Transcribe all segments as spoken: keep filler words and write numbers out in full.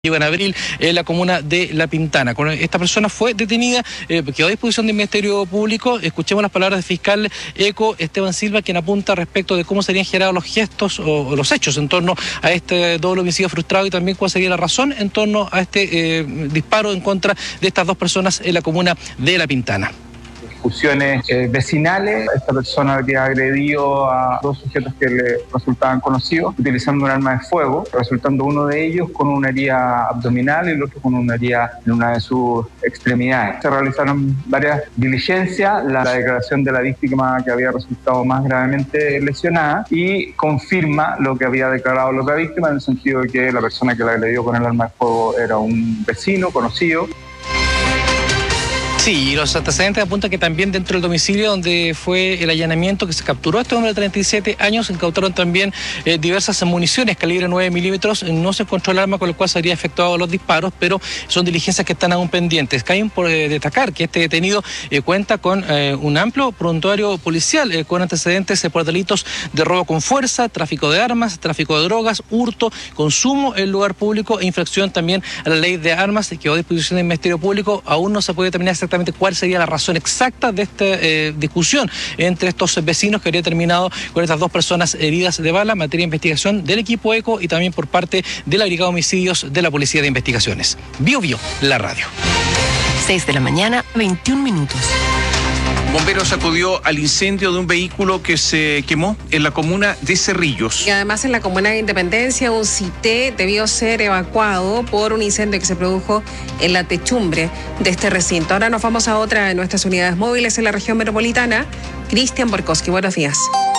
en abril en la comuna de La Pintana. Esta persona fue detenida, eh, quedó a disposición del Ministerio Público. Escuchemos las palabras del fiscal Eco Esteban Silva, quien apunta respecto de cómo serían generados los gestos o, o los hechos en torno a este doble homicidio frustrado y también cuál sería la razón en torno a este eh, disparo en contra de estas dos personas en la comuna de La Pintana. Discusiones eh, vecinales. Esta persona había agredido a dos sujetos que le resultaban conocidos utilizando un arma de fuego, resultando uno de ellos con una herida abdominal y el otro con una herida en una de sus extremidades. Se realizaron varias diligencias, la, la declaración de la víctima que había resultado más gravemente lesionada y confirma lo que había declarado la otra víctima en el sentido de que la persona que la agredió con el arma de fuego era un vecino conocido. Sí, y los antecedentes apuntan que también dentro del domicilio donde fue el allanamiento que se capturó a este hombre de treinta y siete años, incautaron también eh, diversas municiones calibre nueve milímetros. No se encontró el arma con la cual se habrían efectuado los disparos, pero son diligencias que están aún pendientes. Caben por eh, destacar que este detenido eh, cuenta con eh, un amplio prontuario policial eh, con antecedentes eh, por delitos de robo con fuerza, tráfico de armas, tráfico de drogas, hurto, consumo en lugar público e infracción también a la ley de armas, que quedó a disposición del Ministerio Público. Aún no se puede determinar exactamente cuál sería la razón exacta de esta eh, discusión entre estos vecinos que habría terminado con estas dos personas heridas de bala, materia de investigación del equipo ECO y también por parte de la Brigada de Homicidios de la Policía de Investigaciones. Bio Bio, la radio. seis de la mañana, veintiún minutos. Bomberos acudió al incendio de un vehículo que se quemó en la comuna de Cerrillos. Y además en la comuna de Independencia, un cité debió ser evacuado por un incendio que se produjo en la techumbre de este recinto. Ahora nos vamos a otra de nuestras unidades móviles en la región metropolitana. Cristian Borkowski, buenos días.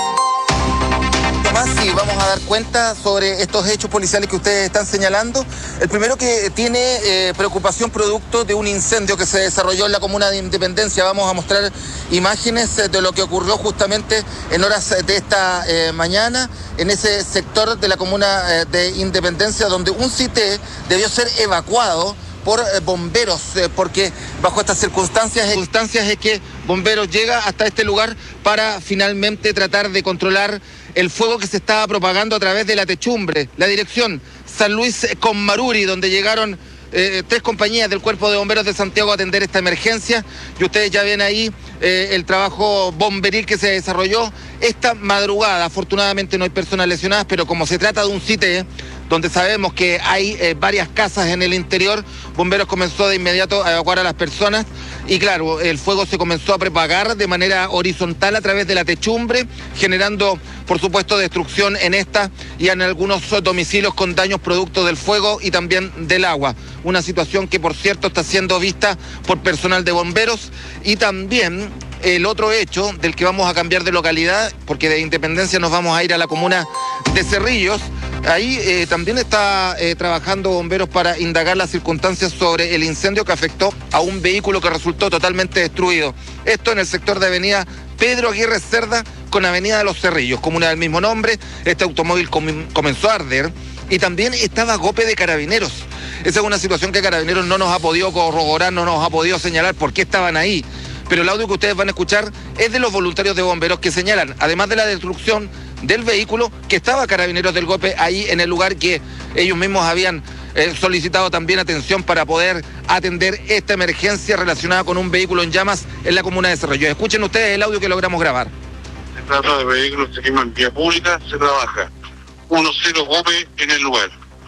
Más, sí, vamos a dar cuenta sobre estos hechos policiales que ustedes están señalando. El primero que tiene eh, preocupación producto de un incendio que se desarrolló en la comuna de Independencia. Vamos a mostrar imágenes de lo que ocurrió justamente en horas de esta eh, mañana en ese sector de la comuna eh, de Independencia, donde un cité debió ser evacuado por eh, bomberos, eh, porque bajo estas circunstancias, circunstancias es que bomberos llega hasta este lugar para finalmente tratar de controlar el fuego que se estaba propagando a través de la techumbre. La dirección San Luis con Maruri, donde llegaron eh, tres compañías del Cuerpo de Bomberos de Santiago a atender esta emergencia, y ustedes ya ven ahí eh, el trabajo bomberil que se desarrolló esta madrugada. Afortunadamente no hay personas lesionadas, pero como se trata de un cité donde sabemos que hay eh, varias casas en el interior, bomberos comenzó de inmediato a evacuar a las personas y claro, el fuego se comenzó a propagar de manera horizontal a través de la techumbre, generando por supuesto destrucción en esta y en algunos domicilios con daños producto del fuego y también del agua. Una situación que por cierto está siendo vista por personal de bomberos. Y también el otro hecho del que vamos a cambiar de localidad, porque de Independencia nos vamos a ir a la comuna de Cerrillos. Ahí eh, también está eh, trabajando bomberos para indagar las circunstancias sobre el incendio que afectó a un vehículo que resultó totalmente destruido. Esto en el sector de avenida Pedro Aguirre Cerda con avenida de los Cerrillos, comuna del mismo nombre. Este automóvil com- comenzó a arder y también estaba a golpe de carabineros. Esa es una situación que Carabineros no nos ha podido corroborar, no nos ha podido señalar por qué estaban ahí. Pero el audio que ustedes van a escuchar es de los voluntarios de bomberos que señalan, además de la destrucción del vehículo, que estaba Carabineros del golpe ahí en el lugar que ellos mismos habían eh, solicitado también atención para poder atender esta emergencia relacionada con un vehículo en llamas en la comuna de Cerrillos. Escuchen ustedes el audio que logramos grabar. Se trata de vehículos que queman en vía pública, se trabaja. uno cero golpe en el lugar.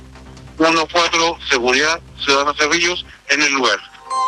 uno cuatro seguridad, Ciudadana Cerrillos en el lugar.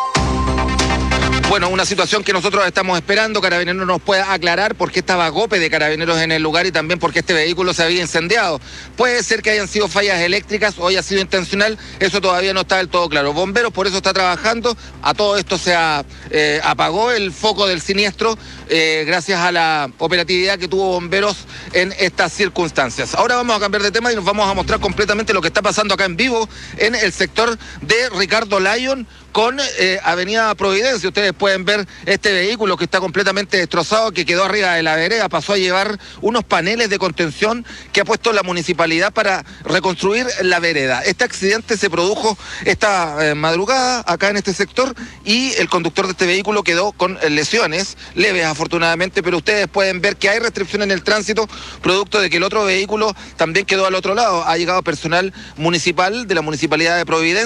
Bueno, una situación que nosotros estamos esperando. Carabineros nos pueda aclarar por qué estaba a golpe de Carabineros en el lugar y también por qué este vehículo se había incendiado. Puede ser que hayan sido fallas eléctricas o haya sido intencional, eso todavía no está del todo claro. Bomberos por eso está trabajando. A todo esto se ha, eh, apagó el foco del siniestro eh, gracias a la operatividad que tuvo Bomberos en estas circunstancias. Ahora vamos a cambiar de tema y nos vamos a mostrar completamente lo que está pasando acá en vivo en el sector de Ricardo Lyon con eh, Avenida Providencia. Ustedes pueden ver este vehículo que está completamente destrozado, que quedó arriba de la vereda, pasó a llevar unos paneles de contención que ha puesto la municipalidad para reconstruir la vereda. Este accidente se produjo esta eh, madrugada acá en este sector y el conductor de este vehículo quedó con lesiones leves afortunadamente, pero ustedes pueden ver que hay restricciones en el tránsito producto de que el otro vehículo también quedó al otro lado. Ha llegado personal municipal de la Municipalidad de Providencia